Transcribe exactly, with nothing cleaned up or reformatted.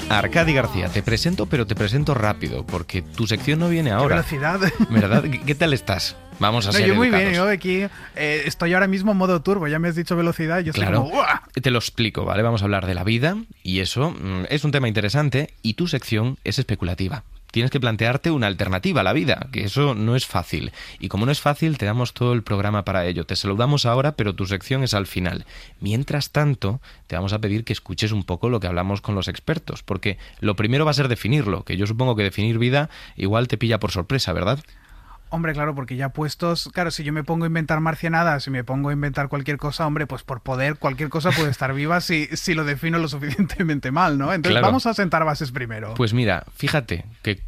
Arcadi García, te presento, pero te presento rápido, porque tu sección no viene ahora. ¡Qué velocidad! ¿Verdad? ¿Qué tal estás? Vamos a no, ser yo muy educados. bien, yo aquí eh, estoy ahora mismo en modo turbo, ya me has dicho velocidad, yo Claro, estoy como ¡uah! Te lo explico, ¿vale? Vamos a hablar de la vida y eso mm, es un tema interesante y tu sección es especulativa. Tienes que plantearte una alternativa a la vida, que eso no es fácil. Y como no es fácil, te damos todo el programa para ello. Te saludamos ahora, pero tu sección es al final. Mientras tanto, te vamos a pedir que escuches un poco lo que hablamos con los expertos, porque lo primero va a ser definirlo, que yo supongo que definir vida igual te pilla por sorpresa, ¿verdad? Hombre, claro, porque ya puestos... Claro, si yo me pongo a inventar marcianadas, si me pongo a inventar cualquier cosa, hombre, pues por poder, cualquier cosa puede estar viva si, si lo defino lo suficientemente mal, ¿no? Entonces Claro. vamos a sentar bases primero. Pues mira, fíjate que